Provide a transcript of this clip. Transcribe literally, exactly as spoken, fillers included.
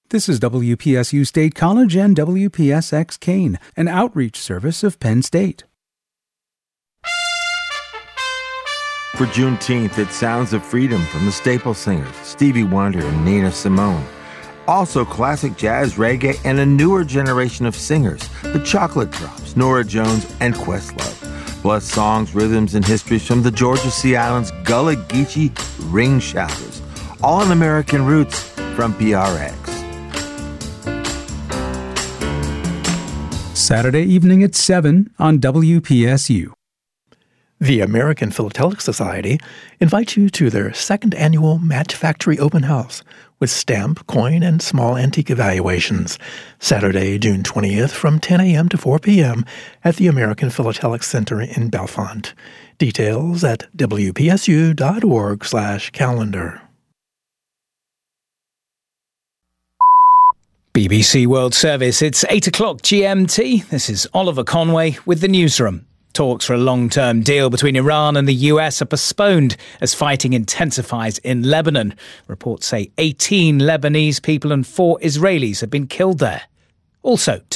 This is W P S U State College and W P S X Kane, an outreach service of Penn State. For Juneteenth, it's Sounds of Freedom from the Staple Singers, Stevie Wonder and Nina Simone. Also classic jazz, reggae, and a newer generation of singers, the Chocolate Drops, Norah Jones, and Questlove. Plus songs, rhythms, and histories from the Georgia Sea Islands Gullah Geechee Ring Shouters. All in American Roots from P R X. Saturday evening at seven on W P S U. The American Philatelic Society invites you to their second annual Match Factory Open House with stamp, coin, and small antique evaluations. Saturday, June twentieth from ten a.m. to four p.m. at the American Philatelic Center in Bellefonte. Details at W P S U dot org slash calendar. B B C World Service, it's eight o'clock G M T. This is Oliver Conway with the newsroom. Talks for a long-term deal between Iran and the U S are postponed as fighting intensifies in Lebanon. Reports say eighteen Lebanese people and four Israelis have been killed there. Also,